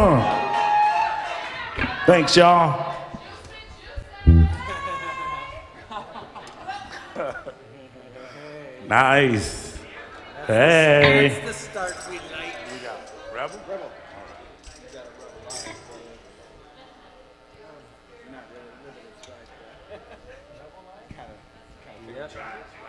Thanks, y'all. Nice. Hey. That's the start we like. We got Rebel? Rebel. Not really.